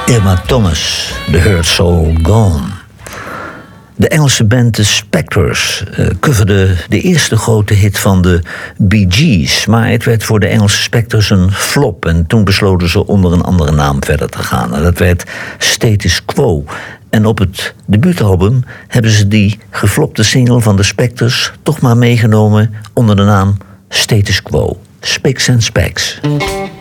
Irma Thomas, The Hurt Soul Gone. De Engelse band The Spectres coverde de eerste grote hit van de Bee Gees, maar het werd voor de Engelse Spectres een flop en toen besloten ze onder een andere naam verder te gaan. En dat werd Status Quo. En op het debuutalbum hebben ze die geflopte single van de Spectres toch maar meegenomen onder de naam Status Quo. Spics and Specks.